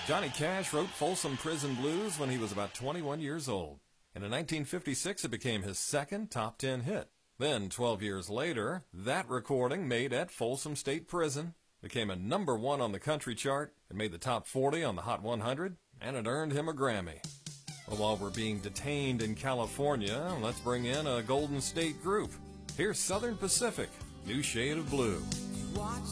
Johnny Cash wrote Folsom Prison Blues when he was about 21 years old. And in 1956, it became his second top 10 hit. Then, 12 years later, that recording, made at Folsom State Prison, became a #1 on the country chart. It made the top 40 on the Hot 100, and it earned him a Grammy. Well, while we're being detained in California, let's bring in a Golden State group. Here's Southern Pacific, New Shade of Blue. Watch